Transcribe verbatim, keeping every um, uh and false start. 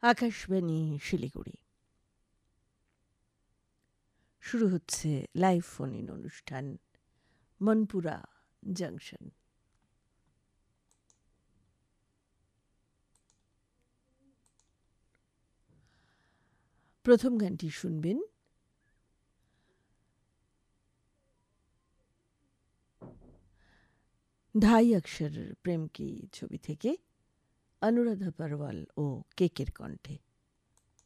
আকাশবাণী শিলিগুড়ি। শুরু হচ্ছে live phone in অনুষ্ঠান মনপুরা জাংশন। প্রথম গানটি শুনবেন ঢাই অক্ষর প্রেম কি ছবি থেকে অনুরাধা পারওয়াল ও কেকের কণ্ঠে।